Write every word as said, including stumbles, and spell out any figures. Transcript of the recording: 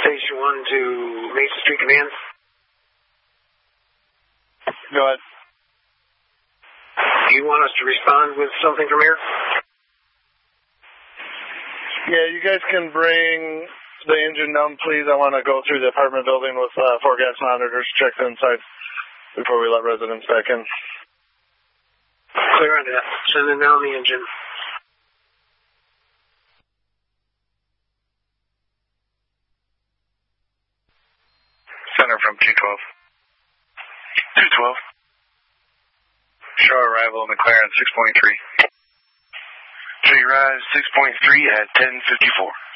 Station one to Mason Street Command. Go ahead. Do you want us to respond with something from here? Yeah, you guys can bring the engine down, please. I want to go through the apartment building with uh, four gas monitors, check the inside before we let residents back in. Clear on that. Sending down the engine. Center from two twelve. two twelve. Show arrival McLaren six point three. Show you rise six point three at ten fifty-four.